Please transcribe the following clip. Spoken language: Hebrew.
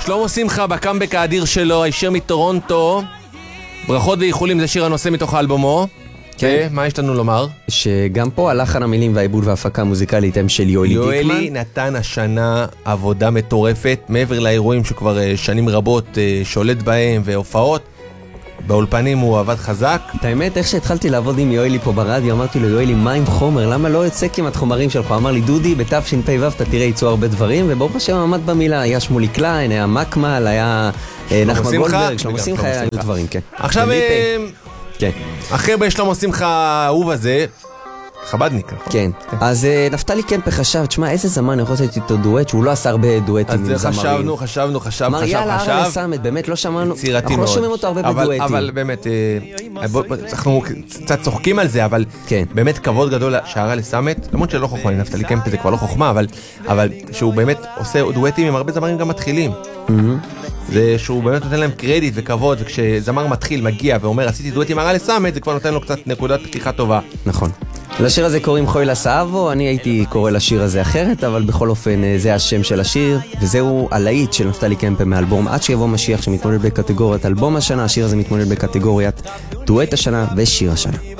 שלמה שמחה בקאמבק האדיר שלו, הישיר מטורונטו. ברכות ואיחולים, זה שיר הנושא מתוך האלבומו. כן. מה יש לנו לומר? שגם פה הלחן המילים והעיבוד וההפקה המוזיקלית הם של יואלי דיקמן. יואלי נתן השנה עבודה מטורפת, מעבר לאירועים שכבר שנים רבות שולט בהם והופעות. באולפנים הוא עבד חזק. את האמת, איך שהתחלתי לעבוד עם יואלי פה ברדיו, אמרתי לו, יואלי, מה עם חומר? למה לא יוצא כמעט חומרים שלך? אמר לי, דודי, בתשפ"ו אתה תראה ייצאו הרבה דברים, וברוך השם עמד במילה, היה שמולי קליין, היה מקמל, היה נחמן גולדברג, שלמה שמחה, היו דברים, כן. עכשיו, אחרי בשלמה שמחה האהוב הזה, חבדניק. כן, אז נפתלי קמפה חשב, תשמע, איזה זמן אני יכול לעשות איתו דואט, שהוא לא עשה הרבה דואטים עם זמרים. חשבנו. אמר, יאללה, ארלה לסמת, באמת לא שמענו, אנחנו לא שומעים אותו הרבה בדואטים. אבל באמת, אנחנו קצת צוחקים על זה, אבל באמת כבוד גדול שארלה לסמת, למרות שלא חוכמה, נפתלי קמפה זה כבר לא חוכמה, אבל שהוא באמת עושה דואטים עם הרבה זמרים גם מתחילים. זה שהוא באמת נותן להם קרדיט וכבוד, וכשזמר מתחיל, מגיע ואומר, עשיתי דואט עם ארלה לסמת, זה כבר נותן לו קצת נקודת פתיחה טובה. נכון. לשיר הזה קוראים חוי לסאבו, אני הייתי קורא לשיר הזה אחרת, אבל בכל אופן זה השם של השיר, וזהו הלהיט של נפתלי קמפה מאלבום עד שיבוא משיח שמתמודד בקטגוריית אלבום השנה, השיר הזה מתמודד בקטגוריית דואט השנה ושיר השנה.